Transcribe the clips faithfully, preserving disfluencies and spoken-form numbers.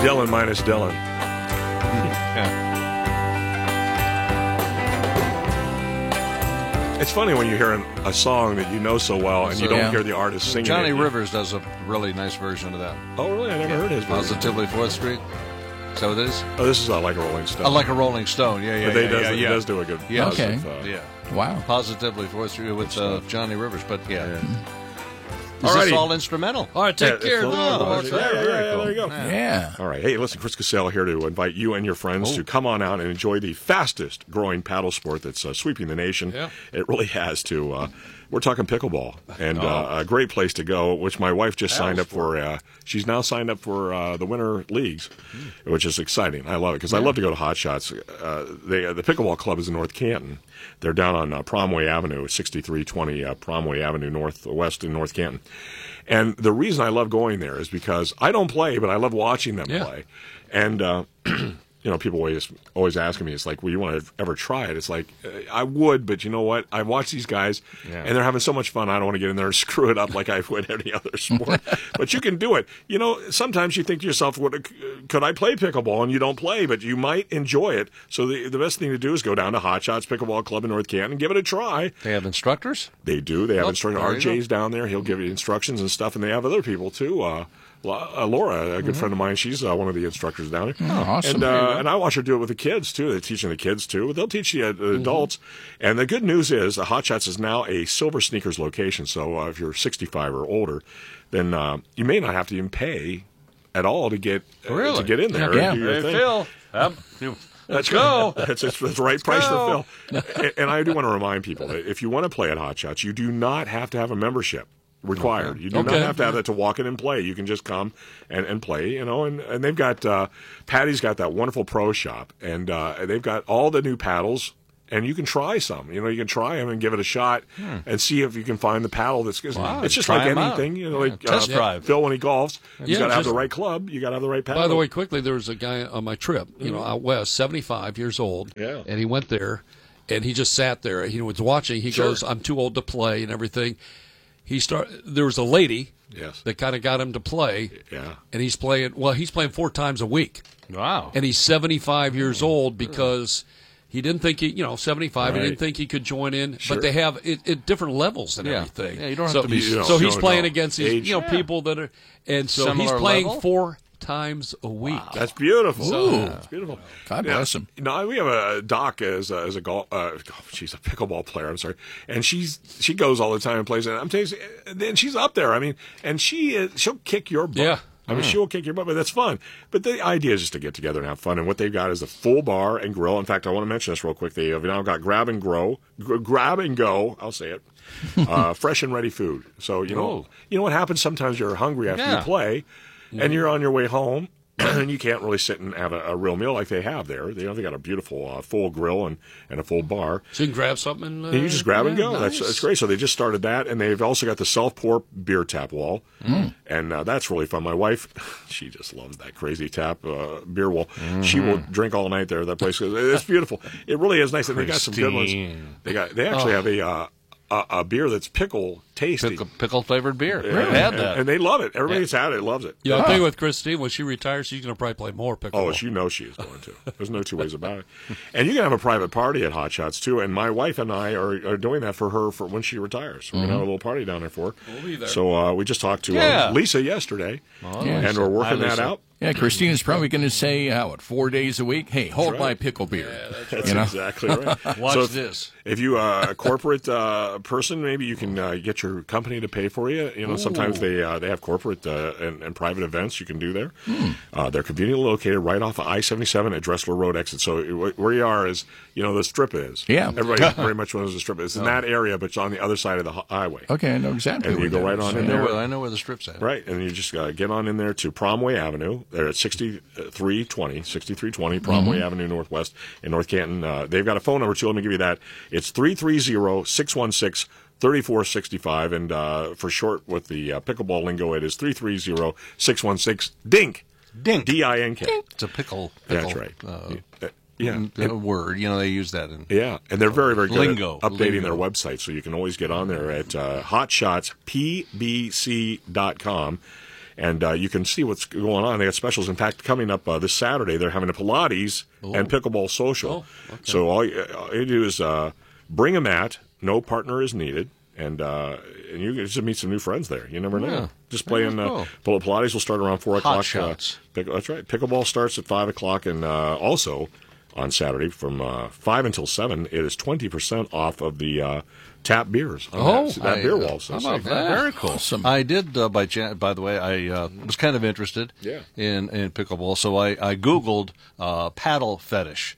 Dylan minus Dylan. Yeah. It's funny when you hear an, a song that you know so well and you So, don't yeah. hear the artist singing Johnny it. Rivers does a really nice version of that. Oh, really? I never heard his version. Positively Fourth Street. So it is. Oh, this is uh, like a Rolling Stone. I like a Rolling Stone. Yeah, yeah, But they yeah, does, yeah, he yeah. does do a good. Yeah. Okay. positive, uh, Yeah. Wow. Positively Fourth Street with uh, Johnny Rivers. But yeah. Yeah. Is Alrighty. this all instrumental? All right, take Yeah, care. it's- Oh, yeah, that's yeah, very yeah, yeah, cool. there you go. Yeah. All right. Hey, listen, Chris Casale here to invite you and your friends Oh. to come on out and enjoy the fastest growing paddle sport that's uh, sweeping the nation. Yeah. It really has to. Uh, we're talking pickleball, and Oh. uh, a great place to go, which my wife just Paddle signed up for. Uh, she's now signed up for uh, the winter leagues, which is exciting. I love it because I love to go to Hot Shots. Uh, they, the pickleball club is in North Canton. They're down on uh, Promway Avenue, sixty-three twenty uh, Promway Avenue Northwest in North Canton. And the reason I love going there is because I don't play, but I love watching them Yeah. play. And, uh, you know, people always always asking me, it's like, well, you want to ever try it? It's like, uh, I would, but you know what? I watch these guys, Yeah. and they're having so much fun. I don't want to get in there and screw it up like I would any other sport. But you can do it. You know, sometimes you think to yourself, what, could I play pickleball? And you don't play, but you might enjoy it. So the, the best thing to do is go down to Hot Shots Pickleball Club in North Canton and give it a try. They have instructors? They do. They have Oh, instructors. there you R J's down there. He'll give you instructions and stuff, and they have other people too. Uh, La- uh, Laura, a good friend of mine, she's uh, one of the instructors down there. Oh, awesome. And, There you uh, go. and I watch her do it with the kids too. They're teaching the kids too. They'll teach the uh, adults. And the good news is, the Hot Shots is now a Silver Sneakers location. So uh, if you're sixty-five or older, then uh, you may not have to even pay at all to get uh, Really? to get in there. Yeah. and do your Hey, thing. Phil. Um, you- Let's go. That's, that's the right price go. for Phil. and, and I do want to remind people that if you want to play at Hot Shots, you do not have to have a membership required. You do Okay. not have to have that to walk in and play. You can just come and, and play, you know, and, and they've got, uh, Patty's got that wonderful pro shop, and uh, they've got all the new paddles. And you can try some. You know, you can try them and give it a shot and see if you can find the paddle that's. Wow, it's just try like 'em out. anything. You know, Yeah, like test uh, drive. Phil when he golfs, he's Yeah, got to have just- the right club. You got to have the right paddle. By the way, quickly, there was a guy on my trip, you know, out west, seventy-five years old, Yeah. and he went there, and he just sat there. He was watching. He Sure. goes, "I'm too old to play," and everything. He start. There was a lady Yes. that kind of got him to play, Yeah. and he's playing. Well, he's playing four times a week, Wow. and he's seventy-five years old because. He didn't think he, you know, seventy-five. Right. He didn't think he could join in, Sure. but they have it at different levels and Yeah. everything. Yeah, you don't have so, to be- You don't- So he's no, playing no. against these, Age. you know, Yeah. people that are, and so he's Similar playing level? four times a week. That's beautiful. Ooh. That's beautiful. God bless him. You know, we have a doc as a, as a golf. Uh, oh, she's a pickleball player. I'm sorry, and she's she goes all the time and plays. And I'm telling you, then she's up there. I mean, and she is, she'll kick your butt. Yeah. I mean, she will kick your butt, but that's fun. But the idea is just to get together and have fun. And what they've got is a full bar and grill. In fact, I want to mention this real quick. They have now got grab and grow, gr- grab and go. I'll say it. Uh, fresh and ready food. So you know, Oh. you know what happens. Sometimes you're hungry after Yeah. you play, and you're on your way home. And you can't really sit and have a, a real meal like they have there. They, you know, they got a beautiful uh, full grill and, and a full bar. So you can grab something and, uh, And you just grab and yeah, go. nice. That's that's great. So they just started that, and they've also got the self pour beer tap wall, Mm. and uh, that's really fun. My wife, she just loves that crazy tap uh, beer wall. She will drink all night there. That place, it's beautiful. It really is nice, and they got some good ones. Pristine. They got they actually Oh. have a, uh, a a beer that's pickle tasty. Pickle, pickle flavored beer. Yeah, I've had and, that. and they love it. Everybody that's had it loves it. Yeah, I think with Christine, when she retires, she's going to probably play more pickleball. Oh, she knows she is going to. There's no two ways about it. And you can have a private party at Hot Shots too. And my wife and I are, are doing that for her for when she retires. We're gonna have a little party down there for her. We'll be there. So uh, we just talked to Yeah. uh, Lisa yesterday, Yeah. and we're working Hi, that Lisa. out. Yeah, Christina's probably going to say, uh, what, four days a week? Hey, hold right. my pickle beer. That's You know? exactly right. Watch so if, this. If you are a corporate uh, person, maybe you can uh, get your company to pay for you. You know, sometimes they uh, they have corporate uh, and, and private events you can do there. Uh, they're conveniently located right off of I seventy-seven at Dressler Road exit. So it- where you are is, you know, the strip is. Yeah. Everybody very much knows the strip is. It's in that area, but it's on the other side of the hi- highway. Okay, I know exactly. And where you go that right is. on I in know, there. where, I know where the strip's at. Right, and you just uh, get on in there to Promway Avenue. They're at sixty-three twenty, sixty-three twenty Promway Avenue Northwest in North Canton. Uh, they've got a phone number, too. Let me give you that. It's three three zero, six one six, three four six five. And uh, for short, with the uh, pickleball lingo, it is three three zero, six one six, DINK. Dink. D I N K. It's a pickle. pickle That's right. Uh, Uh, yeah. a word. You know, they use that in. Yeah, and they're very, very good Lingo. at updating Lingo. their website, so you can always get on there at uh, hotshots p b c dot com. and uh, you can see what's going on. They got specials. In fact, coming up uh, this Saturday, they're having a Pilates Oh. and pickleball social. Oh, okay. So all you, all you do is uh, bring a mat. No partner is needed. And uh, and you get to meet some new friends there. You never know. Yeah. Just playing. Uh, Pilates will start around four Hot o'clock. shots. Uh, pick, that's right. Pickleball starts at five o'clock, and uh, also on Saturday from uh, five until seven, it is twenty percent off of the uh, tap beers. on Oh, that, that I, beer uh, wall. So how about say- that? Very cool. Awesome. I did, uh, by chan- by the way, I uh, was kind of interested Yeah. in, in pickleball, so I, I Googled uh, paddle fetish.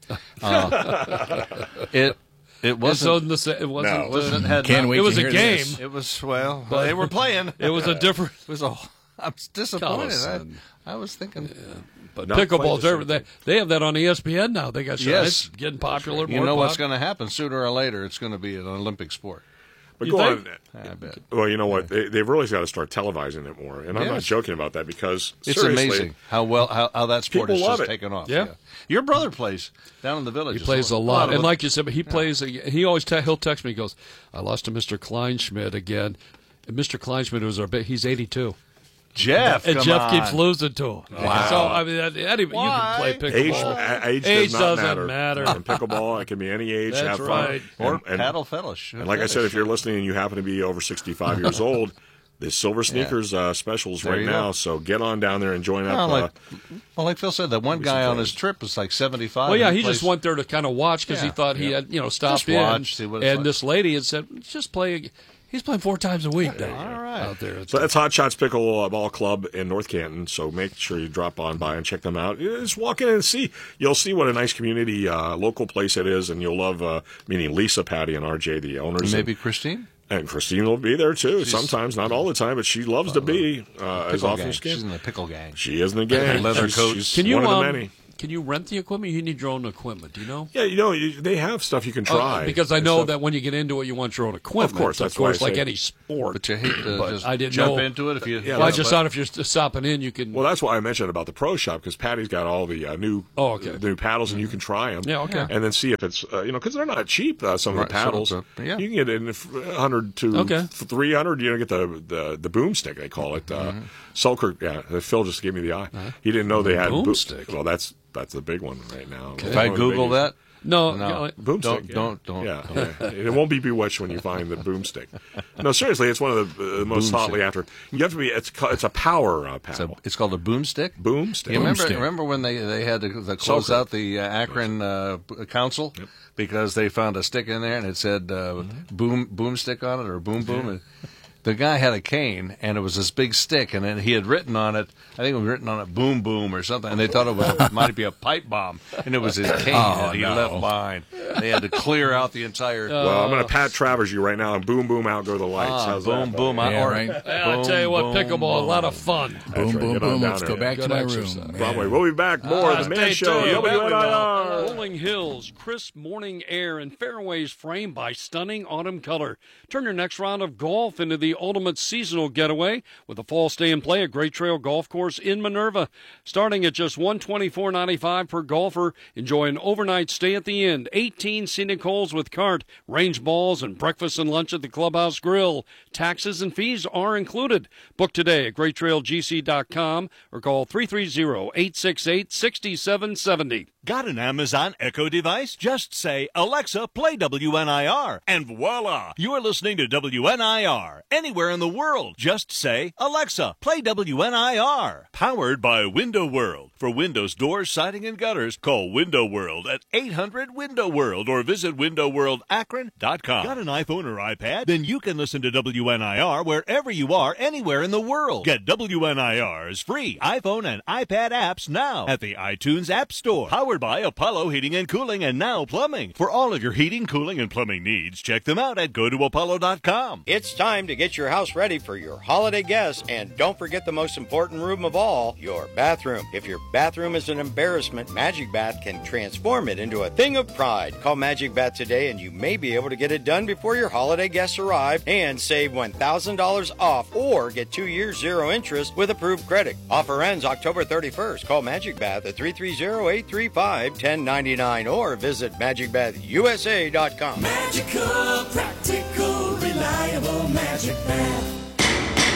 Uh, it it It wasn't. wasn't the sa- it wasn't. No. wasn't had Can't not- wait It was to a hear game. this. It was well. they were playing. It was a different. It was a. I was disappointed. I, Collison. I was thinking. But Not quite pickleball's the same there. They, they have that on E S P N now. They got shows. Yes. It's getting popular. You more know what's pop- going to happen sooner or later? It's going to be an Olympic sport. But You go think? on. I bet. Well, you know what? They, they've really got to start televising it more. And I'm not Yes. joking about that because It's seriously, amazing how well how, how that sport People has love just it. taken off. Yeah. Your brother plays down in the village. He plays a well. lot, of and it. like you said, he plays. He always te- he'll text me. He goes, "I lost to Mister Kleinschmidt again." And Mister Kleinschmidt was our. He's eighty-two, Jeff, and come Jeff on. keeps losing to him. Wow. So I mean, that, that, you can play Why? Age, pickleball. a- age, Age does not doesn't matter. matter. In pickleball, it can be any age. That's have fun. right. or And- and- paddle fetish. And like I said, if you're listening and you happen to be over sixty-five years old, the Silver Sneakers uh, specials There right you now. go. So get on down there and join up. well, like, uh, well, like Phil said, that one guy on his surprised. trip was like seventy-five. Well, yeah, and he just plays- went there to kind of watch because he Yeah. thought he had, you know, stopped Just in. watch, see what it's and like. this lady had said, "Just play." He's playing four times a week now. All right. out there. It's So that's Hot Shots Pickleball Club in North Canton. So make sure you drop on by and check them out. Just walk in and see. You'll see what a nice community, uh, local place it is, and you'll love uh, meeting Lisa, Patty, and R J, the owners. Maybe and, Christine. and Christine will be there too. Sometimes, not all the time, but she loves to be uh, as Pickle often gang. as she She's can. in the pickle gang. She is in the gang. Leather she's, coats. she's Can you one of the um, many. Can you rent the equipment? You need your own equipment. Do you know? Yeah, you know, you, they have stuff you can try. Uh, because I and know stuff. that when you get into it, you want your own equipment. Of course, of that's why I course, like say- any sport. But you hate to But just I didn't jump know- into it if you. Yeah, well, I that's just what- thought if you're st- stopping in, you can. Well, that's why I mentioned about the pro shop because Patty's got all the uh, new, Oh, okay. the new paddles, and you can try them. Yeah, okay. And then see if it's, uh, you know, because they're not cheap. Uh, some of Right, the paddles, some of the- yeah. you can get it in one hundred to Okay. three hundred. You know, get the the the boomstick they call it. Uh, Mm-hmm. Selkirk, yeah. Phil just gave me the eye. He didn't know they had bo- Boomstick? Well, that's that's the big one right now. If I One of the Google biggies. that, no, you no, know, Boomstick. Don't- yeah. don't- don't. Yeah, yeah. it won't be bewitched when you find the boomstick. No, seriously, it's one of the uh, most Boomstick. hotly after. You have to be. It's ca- it's a power uh, it's, a, paddle. it's called a boomstick. Boomstick. You remember, Boomstick. remember when they, they had to, to close Selkirk. out the uh, Akron uh, b- council because they found a stick in there and it said uh, boom boomstick on it or boom boom. And the guy had a cane and it was this big stick and then he had written on it, I think it was written on it boom boom or something, and they thought it was it might be a pipe bomb and it was his cane Oh, that he no. left behind. They had to clear out the entire. Well, I'm going to Pat Travers you right now and boom, boom, out go the lights. Ah, How's boom that? boom. buddy? Yeah, or- right. I'll tell you what, boom, pickleball, a boom. lot of fun. Boom, right, boom, get on boom. down Let's there. go back Good to my exercise. room. Broadway. We'll be back more Ah, of the stay Man Show. tuned. W N I R. Rolling Hills, crisp morning air and fairways framed by stunning autumn color. Turn your next round of golf into the ultimate seasonal getaway with a fall stay and play at Great Trail Golf Course in Minerva. Starting at just one hundred twenty-four dollars and ninety-five cents per golfer, enjoy an overnight stay at the Inn, eighteen scenic holes with cart, range balls, and breakfast and lunch at the Clubhouse Grill. Taxes and fees are included. Book today at great trail g c dot com or call three three zero, eight six eight, six seven seven zero. Got an Amazon Echo device? Just say, Alexa, play W N I R, and voila! You're listening to W N I R. Anywhere in the world, just say, Alexa, play W N I R. Powered by Window World. For windows, doors, siding, and gutters, call Window World at eight hundred window world or visit window world akron dot com. Got an iPhone or iPad? Then you can listen to W N I R wherever you are, anywhere in the world. Get W N I R's free iPhone and iPad apps now at the iTunes App Store. Powered by Apollo Heating and Cooling and Now Plumbing. For all of your heating, cooling, and plumbing needs, check them out at go to apollo dot com. It's time to get your house ready for your holiday guests, and don't forget the most important room of all, your bathroom. If your bathroom is an embarrassment, Magic Bath can transform it into a thing of pride. Call Magic Bath today and you may be able to get it done before your holiday guests arrive and save one thousand dollars off or get two years zero interest with approved credit. Offer ends October thirty-first. Call Magic Bath at three three zero, eight three five, one zero nine nine or visit magic bath u s a dot com. Magical, practical, reliable Magic Bath.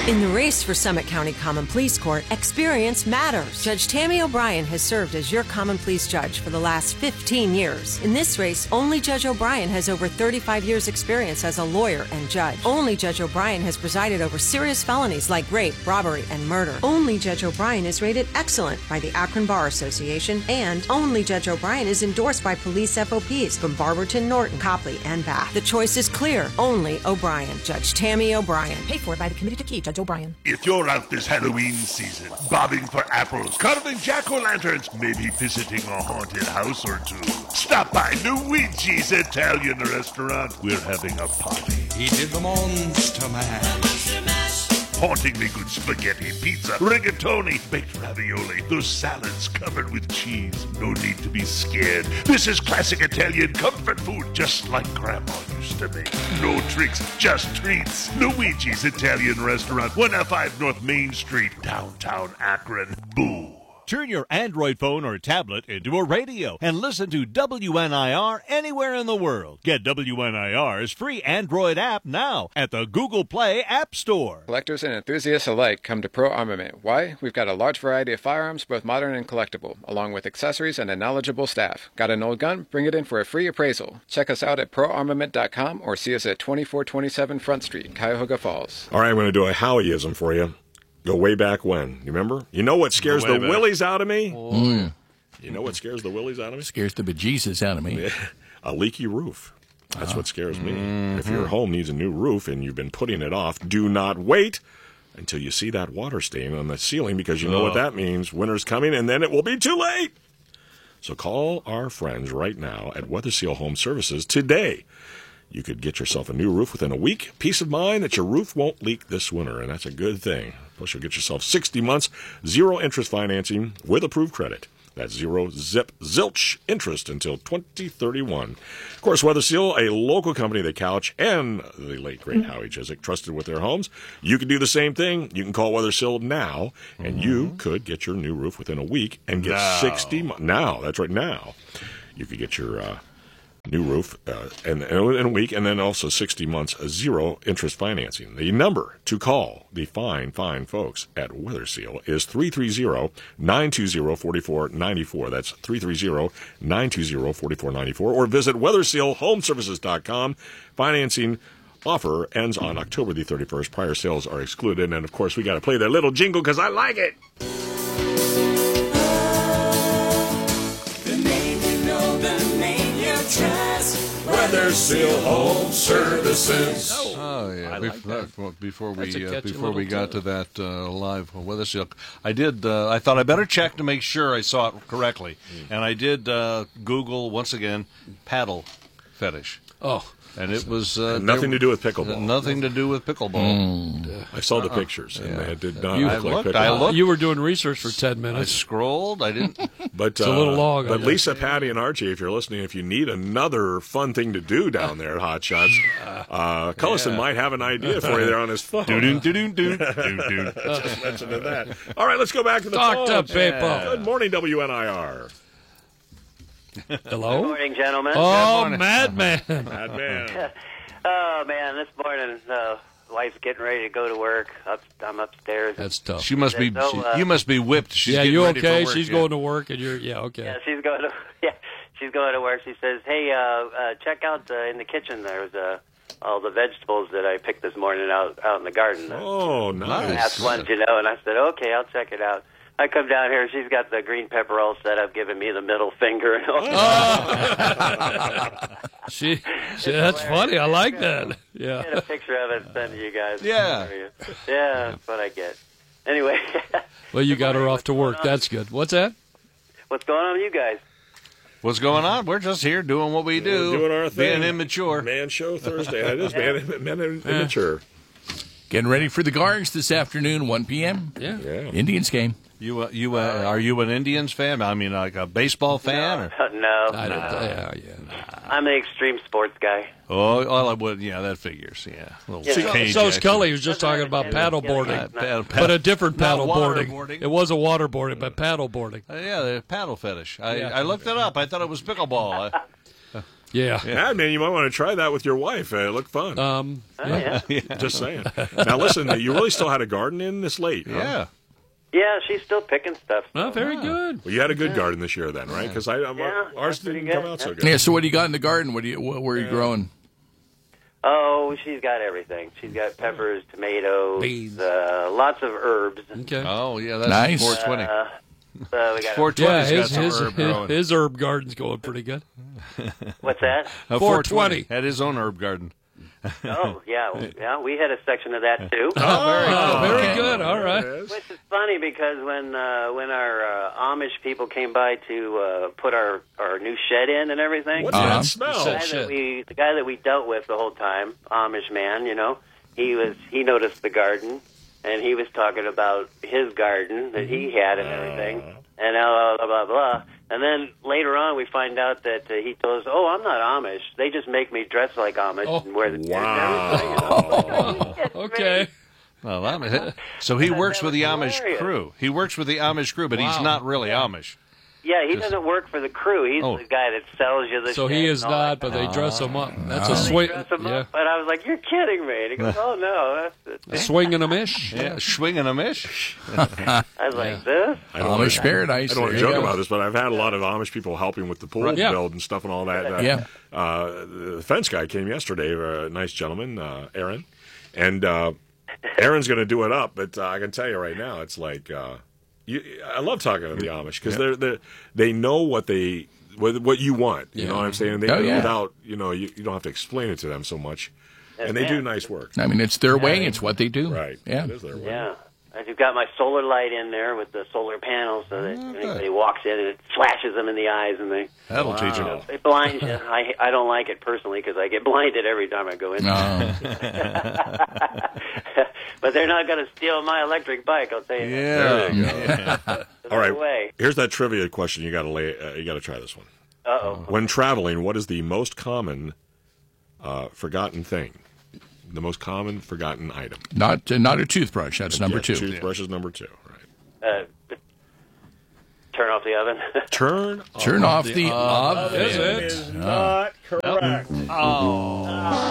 In the race for Summit County Common Pleas Court, experience matters. Judge Tammy O'Brien has served as your Common Pleas judge for the last fifteen years. In this race, only Judge O'Brien has over thirty-five years' experience as a lawyer and judge. Only Judge O'Brien has presided over serious felonies like rape, robbery, and murder. Only Judge O'Brien is rated excellent by the Akron Bar Association, and only Judge O'Brien is endorsed by police F O Ps from Barberton, Norton, Copley, and Bath. The choice is clear. Only O'Brien. Judge Tammy O'Brien. Paid for by the Committee to Keep Judge O'Brien. If you're out this Halloween season, bobbing for apples, carving jack-o'-lanterns, maybe visiting a haunted house or two, stop by Luigi's Italian Restaurant. We're having a party. He did the Monster Mash. Hauntingly good spaghetti, pizza, rigatoni, baked ravioli, those salads covered with cheese. No need to be scared. This is classic Italian comfort food, just like Grandma used to make. No tricks, just treats. Luigi's Italian Restaurant, one oh five North Main Street, downtown Akron. Boo. Turn your Android phone or tablet into a radio and listen to W N I R anywhere in the world. Get W N I R's free Android app now at the Google Play App Store. Collectors and enthusiasts alike come to Pro Armament. Why? We've got a large variety of firearms, both modern and collectible, along with accessories and a knowledgeable staff. Got an old gun? Bring it in for a free appraisal. Check us out at pro armament dot com or see us at twenty-four twenty-seven Front Street, Cuyahoga Falls. All right, I'm going to do a Howieism for you. Go way back when. You remember? You know what scares the back. willies out of me? Oh, yeah. You know what scares the willies out of me? Scares the bejesus out of me. A leaky roof. That's uh, what scares me. Mm-hmm. If your home needs a new roof and you've been putting it off, do not wait until you see that water stain on the ceiling, because you know oh. what that means. Winter's coming, and then it will be too late. So call our friends right now at Weather Seal Home Services today. You could get yourself a new roof within a week. Peace of mind that your roof won't leak this winter, and that's a good thing. Plus, you'll get yourself sixty months, zero interest financing with approved credit. That's zero zip zilch interest until twenty thirty-one. Of course, Weather Seal, a local company that Couch and the late great Howie Chiswick trusted with their homes. You can do the same thing. You can call Weather Seal now, and mm-hmm. you could get your new roof within a week and get now. sixty months. Now, that's right, now. You could get your uh, new roof uh, in, in a week, and then also sixty months uh, zero interest financing. The number to call the fine, fine folks at Weather Seal is three three zero, nine two zero, four four nine four. That's three three zero, nine two zero, four four nine four. Or visit weather seal home services dot com. Financing offer ends on October the thirty-first. Prior sales are excluded. And, of course, we got to play that little jingle because I like it. Weather Seal Home Services. Oh yeah, I before, like that. before That's we a uh, catchy before we little got to that uh, live Weather Seal, I did. Uh, I thought I better check to make sure I saw it correctly, mm. and I did uh, Google once again paddle fetish. Oh. And it was uh, nothing to do with pickleball. Nothing to do with pickleball. Mm. I saw the pictures, and yeah. it did not you, look I like looked, pickleball. I looked. You were doing research for ten minutes. I scrolled. I didn't. But it's uh, a little long. But Lisa, Patty, and Archie, if you're listening, if you need another fun thing to do down there at Hot Shots, uh, Cullison yeah. might have an idea for you there on his phone. Do do do do do. Just mentioned that. All right, let's go back to the Talk phone. to people. Yeah. Good morning, W N I R. Hello. Good morning, gentlemen. Oh, madman. Madman. Oh, man, this morning, uh, wife's getting ready to go to work. Up, I'm upstairs. That's tough. She must be, so, uh, she, you must be whipped. She's yeah, getting you ready okay? For work, she's yeah. going to work, and you're, yeah, okay. Yeah, she's going to, yeah, she's going to work. She says, hey, uh, uh, check out uh, in the kitchen. There's uh, all the vegetables that I picked this morning out, out in the garden. Oh, nice. Last ones, you know, and I said, okay, I'll check it out. I come down here, she's got the green pepper all set up, giving me the middle finger. And all. Oh. she, she that's funny. I like that. Yeah. Get a picture of it and send to you guys. Yeah. Yeah, that's what I get. Anyway. Well, you got her off to work. That's good. What's that? What's going on with you guys? What's going on? We're just here doing what we do. We're doing our thing. Being immature. Man Show Thursday. It is man, man immature. Getting ready for the Gargs this afternoon, one p.m. Yeah. yeah. Indians game. You, uh, you, uh, are you an Indians fan? I mean, like a baseball fan? No, or? no. I don't. no. Yeah, yeah. I'm an extreme sports guy. Oh, well, I would. Yeah, that figures. Yeah. Yeah. So, so's Kelly. He was just talking about paddle boarding, Uh, paddle, but a different paddle boarding. boarding. It was a water boarding, but paddle boarding. Uh, yeah, the paddle fetish. I, Yeah. I looked it up. I thought it was pickleball. I, Yeah. Yeah, man, you might want to try that with your wife. Uh, it looked fun. Um, Oh, yeah. Just saying. Now, listen, you really still had a garden in this late, huh? Yeah. Yeah, she's still picking stuff. Oh, very good. Well, you had a good garden this year then, right? Because I I'm, Yeah, ours pretty didn't good. come out so good. Yeah. So what do you got in the garden? What do you? What were you growing? Oh, she's got everything. She's got peppers, tomatoes, Beans. uh, lots of herbs. Okay. Oh, yeah, that's Nice. four twenty. Uh, so we got four twenty Yeah, has got his, some his, herb his, growing. his herb garden's going pretty good. what's that? Uh, four twenty. Had his own herb garden. Oh, yeah, yeah. We had a section of that too. Oh, very Okay. good. All right. Which is funny because when uh, when our uh, Amish people came by to uh, put our, our new shed in and everything, What's Uh-huh. that smell? the guy Shit. that we the guy that we dealt with the whole time, Amish man, you know, he was he noticed the garden and he was talking about his garden that he had and everything, and blah blah blah blah. And then later on, we find out that uh, he told us, "Oh, I'm not Amish. They just make me dress like Amish Oh. and wear the beard Wow. and everything." You know? Okay. Well, I'm, so he works that with the was Amish hilarious. crew. He works with the Amish crew, but he's Wow. not really Amish. Yeah, he doesn't work for the crew. He's Oh. the guy that sells you the. So shed he is and all not, that but they dress him up. That's a stuff. They swing. dress him Yeah. up, but I was like, "You're kidding me!" And he goes, "Oh no, that's." A swinging a mish. Yeah, swinging Amish. I was like, "This." I don't Amish wanna- paradise. I don't want to There you joke go. about this, but I've had a lot of Amish people helping with the pool Yeah. build and stuff and all that. Uh, Yeah. Uh, the fence guy came yesterday, a nice gentleman, uh, Aaron, and uh, Aaron's going to do it up. But uh, I can tell you right now, it's like uh, you, I love talking to the Amish because they're, they're they know what they what, what you want. You know what I'm saying? They, Oh, yeah. Without you know, you, you don't have to explain it to them so much, and they do nice work. I mean, it's their way. It's what they do. Right? Yeah. It is their way. Yeah. I've got my solar light in there with the solar panels, so that anybody walks in and it flashes them in the eyes, and they That'll teach him. Wow. it blinds you. I I don't like it personally because I get blinded every time I go in. No. But they're not going to steal my electric bike. I'll tell you. There Yeah. you go. All right. Way. Here's that trivia question. You got to lay. Uh, you got to try this one. Uh oh. When traveling, what is the most common uh, forgotten thing? The most common forgotten item. Not uh, not a toothbrush. That's number Yeah, two. Toothbrush is number two. Right. Uh, turn off the oven. Turn. Turn off The the oven. Is it? Is not correct. Oh.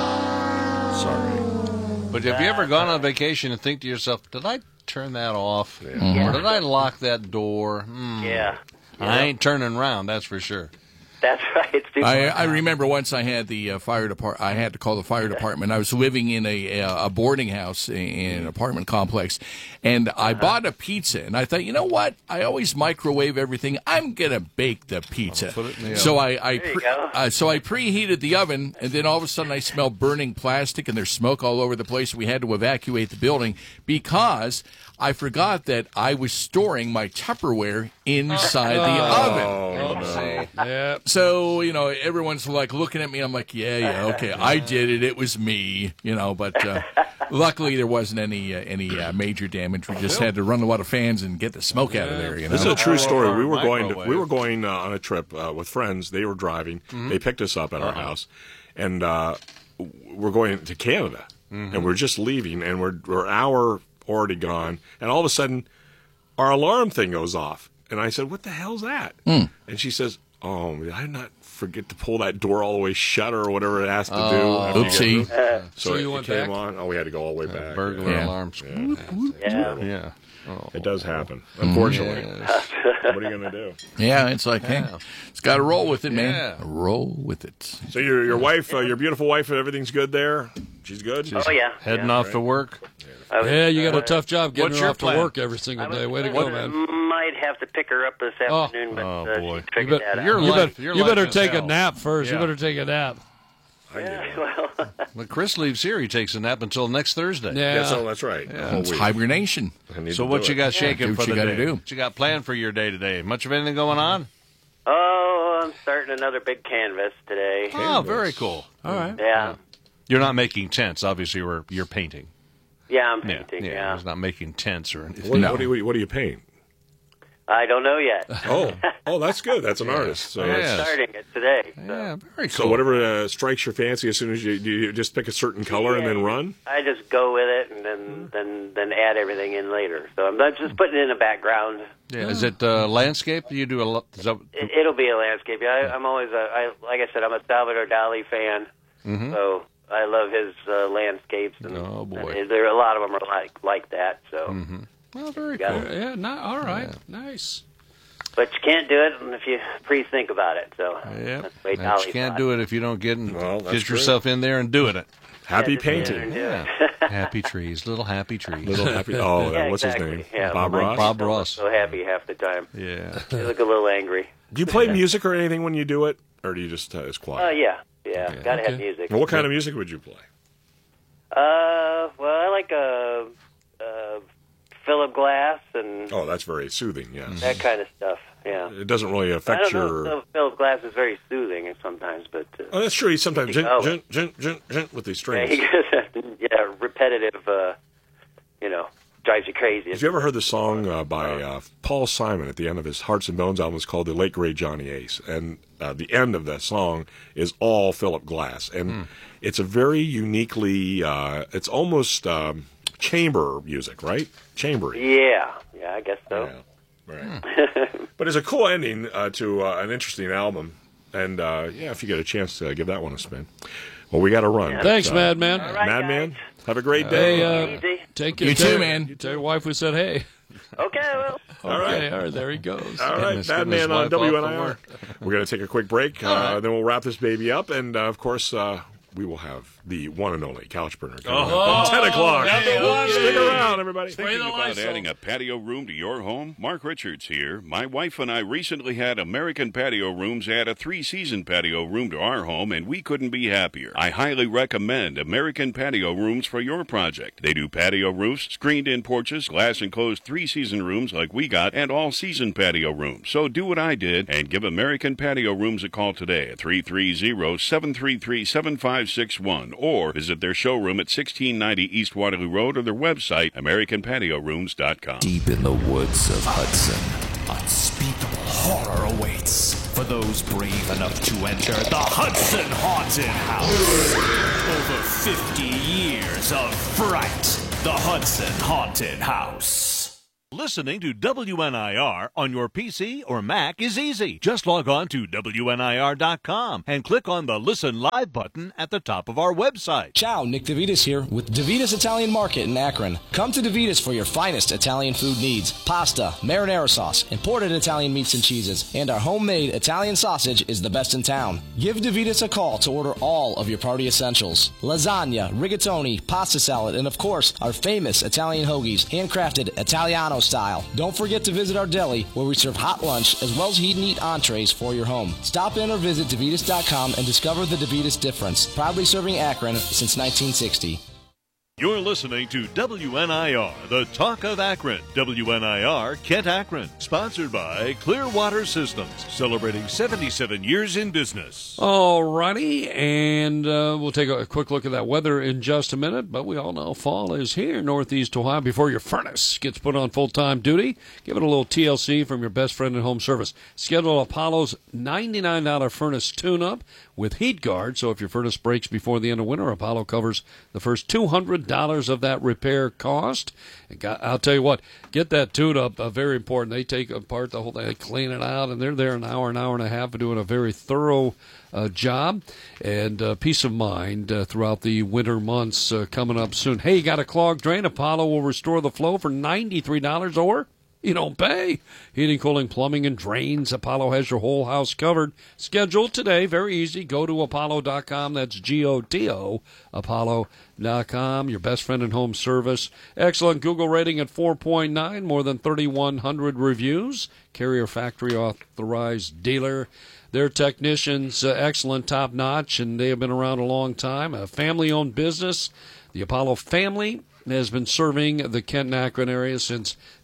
Sorry. But have you ever gone on vacation and think to yourself, did I turn that off? Or did I lock that door? Hmm. Yeah. I ain't turning around, that's for sure. That's right. It's too I, I remember once I had the uh, fire department. I had to call the fire department. I was living in a a boarding house in an apartment complex, and I bought a pizza. And I thought, you know what? I always microwave everything. I'm gonna bake the pizza. Put it in the so oven. I I There you pre- go. uh, so I preheated the oven, and then all of a sudden I smelled burning plastic, and there's smoke all over the place. We had to evacuate the building because I forgot that I was storing my Tupperware inside the oven. Oh, no. Yeah. So, you know, everyone's like looking at me. I'm like, yeah, yeah, okay, I did it. It was me, you know. But uh, luckily, there wasn't any uh, any uh, major damage. We just had to run a lot of fans and get the smoke out of there. You know. This is a true story. We were Microwave. going to, we were going uh, on a trip uh, with friends. They were driving. They picked us up at our house, and uh, we're going to Canada. And we're just leaving, and we're we're an hour already gone, and all of a sudden, our alarm thing goes off. And I said, "What the hell's that?" And she says, "Oh, did I not forget to pull that door all the way shut or whatever it has to do?" after you get Oopsie. through?" Uh, So, So it, you it went came back? on. Oh, we had to go all the way back. Burglar Yeah. alarms. yeah. Yeah. Oh. It does happen, unfortunately. What are you going to do? Yeah, it's like, hey, it's got to roll with it, man. Yeah. Roll with it. So your your wife, uh, your beautiful wife, everything's good there? She's good? Oh yeah. Heading yeah. off to work. I was, Yeah, you got uh, a tough job getting what's her your off plan? to work every single day. Way to go, man. Might have to pick her up this Oh. afternoon, but Oh, uh, boy. she You, figured bet- that You're out. you, life- bet- your you life better is take a hell. nap first. You Yeah. better take a nap. Yeah, well, When Chris leaves here, he takes a nap until next Thursday. Yeah. Yeah, so that's right. The whole It's week. hibernation. I need So to what do you it. got shaking do for what you the gotta day? do. What you got planned for your day today? Much of anything going on? oh, I'm starting another big canvas today. Oh, very cool. All right. Yeah, You're not making tents. Obviously, you're, you're painting. yeah, I'm Yeah, painting. yeah. Yeah, He's not making tents or anything. What, No. what, do you, what do you paint? I don't know yet. Oh, oh, that's good. That's an artist. So I'm that's- starting it today. So. Yeah, very cool. So whatever uh, strikes your fancy, as soon as you, do you just pick a certain color and then run. I just go with it and then then then add everything in later. So I'm not just putting it in the background. Yeah, is it uh, landscape? You do a lot. Is that, It, it'll be a landscape. I, I'm always a, I, like I said, I'm a Salvador Dali fan. Mhm. So I love his uh, landscapes. And, Oh, boy. and there a lot of them are like like that. So. Mm-hmm. Well, very Got cool. it. Yeah, not, all right. Nice. But you can't do it if you pre-think about it. So yeah, that's the way you Dolly can't thought. do it if you don't get and Well, that's get true. yourself in there and doing it. Happy Yeah, just get in painting. there and do Yeah, it. happy trees, little happy trees. Little happy. Oh, Yeah, what's exactly. his name? Yeah, Bob my Ross. kids Bob don't look Ross. So happy half the time. Yeah. They look a little angry. Do you play music or anything when you do it, or do you just uh, it's Oh quiet? yeah, yeah. Gotta okay. have music. Well, what kind of music would you play? Uh, well, I like uh, uh, Philip Glass and Oh, that's very soothing. Yes, that kind of stuff. Yeah. it doesn't really I affect don't your. know. If Philip Glass is very soothing sometimes, but uh, Oh, that's true. He sometimes gent, Oh. gent, gent, gent, gent with these yeah, strings. he goes, yeah, repetitive. Uh, you know, drives you crazy. Have you ever heard the song uh, by uh, Paul Simon at the end of his Hearts and Bones album? It's called "The Late Great Johnny Ace," and uh, the end of that song is all Philip Glass, and it's a very uniquely. Uh, it's almost um, chamber music, right? Chambery. Yeah, yeah, I guess so. Yeah. Right. But it's a cool ending uh, to uh, an interesting album, and uh, yeah, if you get a chance to give that one a spin. Well, we got to run. Thanks, Uh, Madman. All right, Madman, guys. have a great day. Hey, uh, Easy. take You it. too, tell- man. You tell your wife we said hey. Okay, well. All right. Okay, all right, there he goes. All Getting right, his- getting his Madman on wife off W N the I R. work. We're going to take a quick break, uh, then we'll wrap this baby up, and uh, of course, uh, we will have the one and only Couch Burner coming up at ten o'clock. Stick around, everybody. Thinking about adding a patio room to your home? Mark Richards here. My wife and I recently had American Patio Rooms add a three-season patio room to our home, and we couldn't be happier. I highly recommend American Patio Rooms for your project. They do patio roofs, screened-in porches, glass-enclosed three-season rooms like we got, and all-season patio rooms. So do what I did and give American Patio Rooms a call today at three three zero, seven three three, seven five six one or visit their showroom at sixteen ninety East Waterloo Road or their website, american patio rooms dot com. Deep in the woods of Hudson, unspeakable horror awaits for those brave enough to enter the Hudson Haunted House. Over fifty years of fright. The Hudson Haunted House. Listening to W N I R on your P C or Mac is easy. Just log on to W N I R dot com and click on the Listen Live button at the top of our website. Ciao, Nick DeVitas here with DeVitas Italian Market in Akron. Come to DeVitas for your finest Italian food needs. Pasta, marinara sauce, imported Italian meats and cheeses, and our homemade Italian sausage is the best in town. Give DeVitas a call to order all of your party essentials. Lasagna, rigatoni, pasta salad, and of course, our famous Italian hoagies, handcrafted Italiano style. Don't forget to visit our deli where we serve hot lunch as well as heat and eat entrees for your home. Stop in or visit DeVitas dot com and discover the DeVitas difference. Proudly serving Akron since nineteen sixty. You're listening to W N I R, the talk of Akron. W N I R Kent Akron, sponsored by Clearwater Systems, celebrating seventy-seven years in business. All righty, and uh, we'll take a quick look at that weather in just a minute, but we all know fall is here, Northeast Ohio, before your furnace gets put on full-time duty. Give it a little T L C from your best friend in home service. Schedule Apollo's ninety-nine dollars furnace tune-up with heat guard, so if your furnace breaks before the end of winter, Apollo covers the first two hundred dollars of that repair cost. And got, I'll tell you what, get that tune-up, uh, very important. They take apart the whole thing, they clean it out, and they're there an hour, an hour and a half doing a very thorough uh, job. And uh, peace of mind uh, throughout the winter months uh, coming up soon. Hey, you got a clogged drain? Apollo will restore the flow for ninety-three dollars, or you don't pay. Heating, cooling, plumbing, and drains. Apollo has your whole house covered. Schedule today. Very easy. Go to apollo dot com. That's G O T O, apollo dot com. Your best friend in home service. Excellent Google rating at four point nine. More than thirty-one hundred reviews. Carrier factory authorized dealer. Their technicians, uh, excellent, top-notch, and they have been around a long time. A family-owned business. The Apollo family has been serving the Kent and Akron area since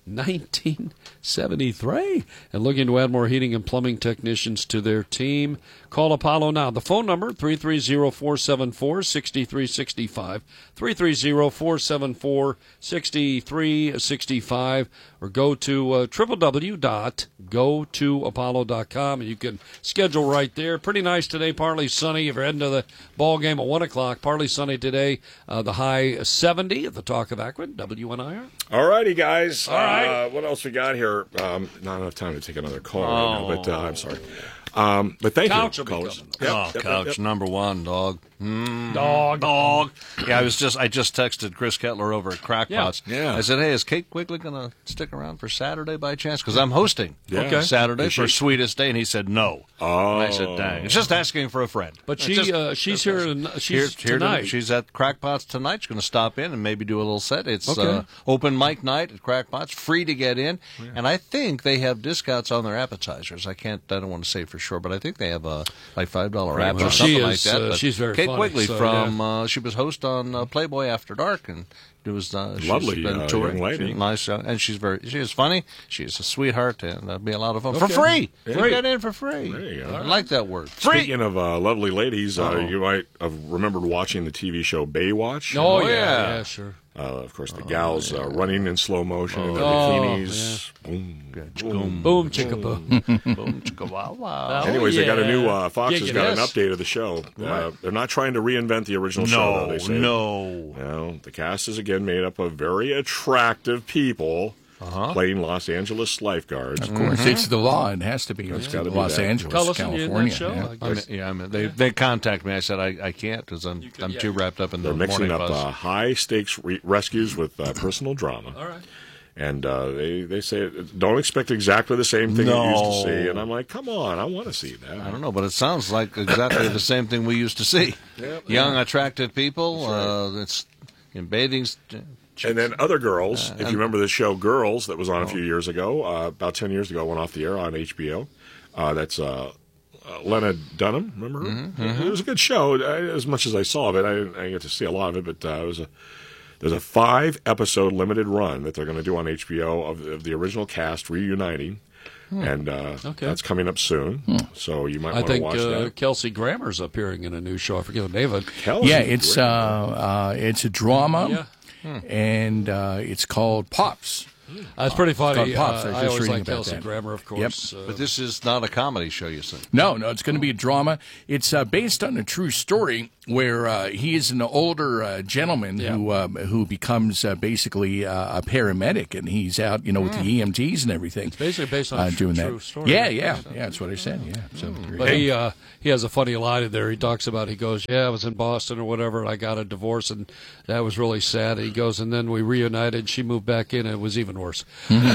nineteen seventy-three. And looking to add more heating and plumbing technicians to their team. Call Apollo now. The phone number, three three zero, four seven four, six three six five, three three zero, four seven four, six three six five, or go to uh, w w w dot go to apollo dot com, and you can schedule right there. Pretty nice today, partly sunny. If you're heading to the ball game at one o'clock, partly sunny today. Uh, the high seventy at the Talk of Akron, W N I R. All righty, guys. All right. Uh, what else we got here? Um, not enough time to take another call Oh. right now, but uh, I'm sorry. Um, but thank Couch you, will be callers. coming. Yep, oh, yep, yep, couch yep. number one, dog. Mm. Dog. Dog. Yeah, I was just I just texted Chris Kettler over at Crackpots. Yeah. Yeah. I said, hey, is Kate Quigley going to stick around for Saturday by chance? Because I'm hosting Yeah. okay. Saturday Is for she? Sweetest Day, and he said no. Oh. And I said, dang. It's just asking for a friend. But It's she just- uh, she's here. In, she's here, here tonight. to- she's at Crackpots tonight. She's going to stop in and maybe do a little set. It's Okay. uh, open mic night at Crackpots, free to get in, and I think they have discounts on their appetizers. I can't. I don't want to say for sure, but I think they have a like five dollar Right. apps Well, or something she like is, that. uh, But she's very Kate funny, Quigley so, from uh, she was host on uh, Playboy After Dark, and it was uh, she's Lovely, been uh, touring. young lady. She's nice, uh, and she's very she is funny. She's a sweetheart, and that'll be a lot of fun Okay. for free. Yeah. You get in for free. There you go. I like that word. Free. Speaking of uh, lovely ladies, uh, Uh-oh. you might have remembered watching the T V show Baywatch. Oh, Oh, yeah, yeah. yeah, sure. Uh, of course, the gals uh, running in slow motion in their Oh, bikinis. Boom, boom, Boom, chicka boom. Boom, chicka wow, wow. Oh, Anyways, they got a yeah. new uh, Fox Gig has it got is. an update of the show. Uh, they're not trying to reinvent the original show. No, Though, they say. no. No, the cast is again made up of very attractive people Uh-huh. playing Los Angeles lifeguards. Of course, it's the law. It has to be It's in gotta be Los that. Angeles, Cullison, you in that California. show? yeah. I I guess. mean, yeah, I mean, they they contact me. I said I, I can't because I'm I'm yeah. too wrapped up in the They're mixing morning up buzz. uh, high stakes re- rescues with uh, personal drama. All right. And uh, they, they say, don't expect exactly the same thing you used to No. see. And I'm like, come on, I want to see that. I don't know, but it sounds like exactly the same thing we used to see. Yep. Young, attractive people. Uh, it's in bathing. And then other girls, Uh, if you and- remember the show Girls that was on a few years ago, uh, about ten years ago, went off the air on H B O. Uh, that's uh, uh, Lena Dunham, remember her? Mm-hmm, It was a good show. I, as much as I saw of it, I didn't, I didn't get to see a lot of it, but uh, it was a there's a five-episode limited run that they're going to do on H B O of, of the original cast reuniting. And uh, Okay. that's coming up soon, so you might I want to think watch uh, that. Kelsey Grammer's appearing in a new show. I forget the name of it. Kelsey Yeah, it's uh, Grammer. uh, it's a drama, Yeah. and uh, it's called Pops. That's pretty funny. called Pops. Uh, I was I just always reading like about Kelsey that. Grammer, of course. Uh, But this is not a comedy show, you say? No, no, it's going to be a drama. It's uh, based on a true story where uh, he is an older uh, gentleman Yeah. who um, who becomes uh, basically uh, a paramedic, and he's out, you know, with the E M Ts and everything. It's basically based on uh, a tr- doing true that. story. Yeah, yeah, yeah. That's what I said. Yeah. So, there But you he go. uh, he has a funny line in there. He talks about, he goes, yeah, I was in Boston or whatever, and I got a divorce, and that was really sad. He goes, and then we reunited, she moved back in, and it was even worse.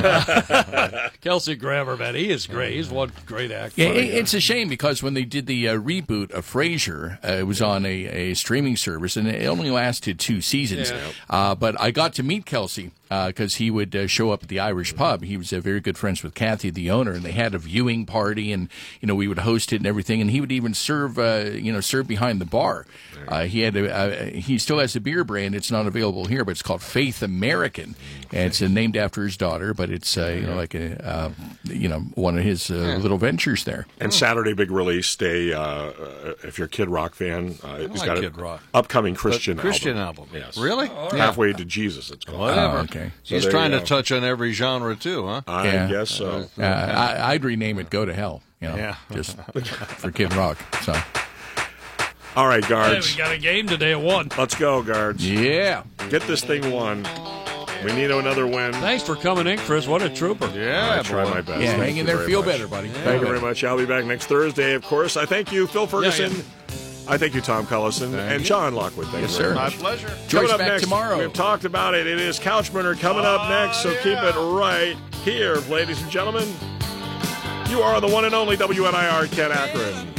Kelsey Grammer, man, he is great. He's one great actor. Yeah, it, it's a shame because when they did the uh, reboot of Frasier, uh, it was on a, a streaming service, and it only lasted two seasons. Yeah. Uh, but I got to meet Kelsey because he would uh, show up at the Irish pub. He was uh, very good friends with Kathy, the owner, and they had a viewing party, and you know we would host it and everything. And he would even serve, uh, you know, serve behind the bar. Uh, he had a, uh, he still has a beer brand. It's not available here, but it's called Faith American, and it's uh, named after his daughter. But it's uh, you know like a uh, you know one of his uh, little ventures there. And Saturday, big release day. Uh, uh, if you're a Kid Rock fan, uh, he's like got an Kid Rock. upcoming Christian But Christian album. album. Yes, Really? halfway to Jesus. It's called. Whatever. Oh, okay. So He's there trying you to go. touch on every genre too, huh? I Yeah. guess so. Uh, I, I'd rename it "Go to Hell." You know, Yeah. just for Kid Rock. So All right, Hey, guards. we got a game today at one. Let's go, guards. yeah. Get this thing won. We need another win. Thanks for coming in, Chris. What a trooper. Yeah, I try boy. my best. Yeah, Thank hang you in there. very Feel much. better, buddy. Thank you very much. I'll be back next Thursday, of course. I thank you, Phil Ferguson. yeah. I thank you, Tom Cullison, and John Lockwood. Thank Yes, you very sir. much. My pleasure. Coming Joyce up back next, tomorrow. we've talked about it. It is Couchburner coming up next, so keep it right here, ladies and gentlemen. You are the one and only W N I R Ken Akron.